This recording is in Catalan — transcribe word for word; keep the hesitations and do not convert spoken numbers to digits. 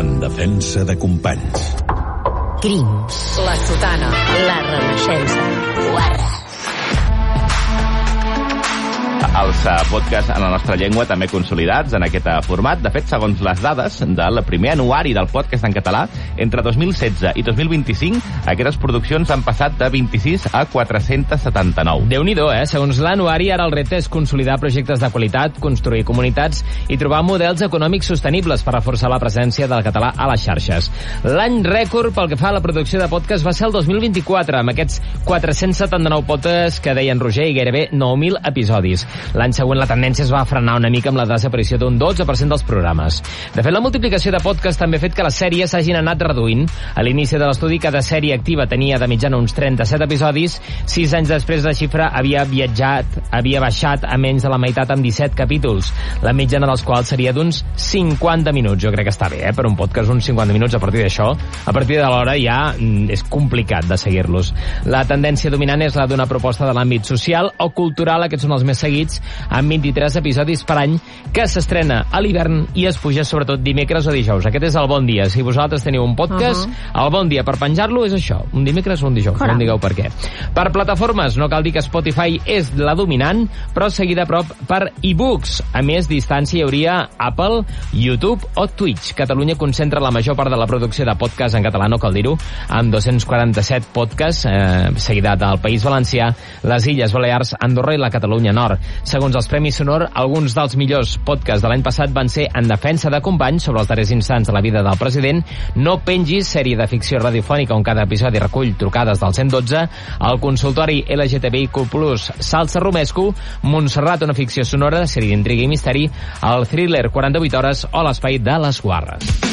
En defensa de companys. Crims. La sotana. La renaixença. Guarra. Els podcasts en la nostra llengua també consolidats en aquest format. De fet, segons les dades del primer anuari del podcast en català, entre dos mil setze i dos mil vint-i-cinc, aquestes produccions han passat de vint-i-sis a quatre-cents setanta-nou. Déu-n'hi-do, eh? Segons l'anuari, ara el repte és consolidar projectes de qualitat, construir comunitats i trobar models econòmics sostenibles per reforçar la presència del català a les xarxes. L'any rècord pel que fa a la producció de podcast va ser el dos mil vint-i-quatre, amb aquests quatre-cents setanta-nou podcasts que deien Roger i gairebé nou mil episodis. L'any següent la tendència es va frenar una mica amb la desaparició d'un dotze per cent dels programes. De fet, la multiplicació de podcast també ha fet que les sèries s'hagin anat reduint. A l'inici de l'estudi, cada sèrie activa tenia de mitjana uns trenta-set episodis. Sis anys després, la xifra havia viatjat, havia baixat a menys de la meitat amb disset capítols, la mitjana dels quals seria d'uns cinquanta minuts. Jo crec que està bé, eh? Per un podcast, uns cinquanta minuts. A partir d'això, a partir de l'hora ja és complicat de seguir-los. La tendència dominant és la d'una proposta de l'àmbit social o cultural, aquests són els més seguits, amb vint-i-tres episodis per any, que s'estrena a l'hivern i es puja sobretot dimecres o dijous. Aquest és el Bon Dia. Si vosaltres teniu un podcast, uh -huh. el Bon Dia per penjar-lo és això, un dimecres o un dijous. No em digueu per què. Per plataformes, no cal dir que Spotify és la dominant, però seguida a prop per e-books. A més distància hi hauria Apple, YouTube o Twitch. Catalunya concentra la major part de la producció de podcast en català, no cal dir-ho, amb dos-cents quaranta-set podcasts, eh, seguida del País Valencià, les Illes Balears, Andorra i la Catalunya Nord. Segons els Premis Sonor, alguns dels millors podcasts de l'any passat van ser En defensa de companys, sobre els darrers instants de la vida del president, No pengis, sèrie de ficció radiofònica on cada episodi recull trucades del cent dotze, el consultori L G T B I Q plus, Salsa Romesco, Montserrat, una ficció sonora, sèrie d'intriga i misteri, el thriller quaranta-vuit hores o l'Espai de les Guarres.